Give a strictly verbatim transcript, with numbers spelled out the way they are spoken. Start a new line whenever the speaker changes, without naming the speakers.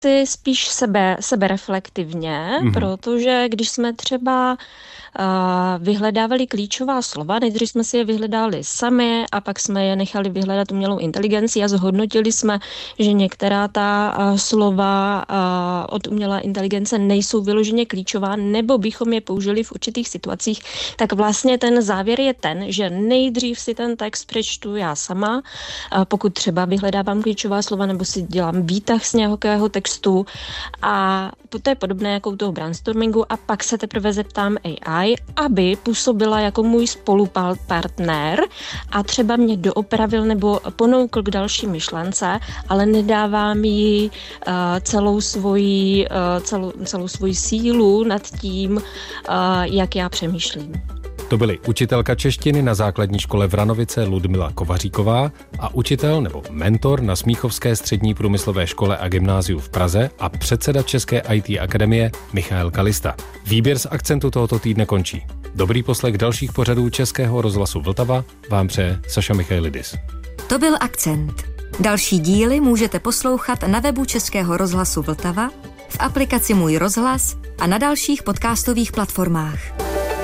Ty spíš sebe, sebereflektivně, mm-hmm. protože když jsme třeba uh, vyhledávali klíčová slova, nejdřív jsme si je vyhledali sami a pak jsme je nechali vyhledat umělou inteligenci a zhodnotili jsme, že některá ta uh, slova uh, od umělé inteligence nejsou vyloženě klíčová, nebo bychom je použili v určitých situacích, tak vlastně ten závěr je ten, že nejdřív si ten text přečtu já sama, uh, pokud třeba vyhledávám klíčová slova nebo si dělám výtah z nějakého textu, a to je podobné jako u toho brainstormingu a pak se teprve zeptám A I, aby působila jako můj spolupartner a třeba mě doopravil nebo ponoukl k další myšlence, ale nedávám jí uh, celou svoji, uh, celou, celou svoji sílu nad tím, uh, jak já přemýšlím.
To byly učitelka češtiny na základní škole v Ranovice Ludmila Kovaříková a učitel nebo mentor na Smíchovské střední průmyslové škole a gymnáziu v Praze a předseda České í té akademie Michael Kalista. Výběr z akcentu tohoto týdne končí. Dobrý poslech dalších pořadů Českého rozhlasu Vltava vám přeje Saša Michailidis.
To byl Akcent. Další díly můžete poslouchat na webu Českého rozhlasu Vltava, v aplikaci Můj rozhlas a na dalších podcastových platformách.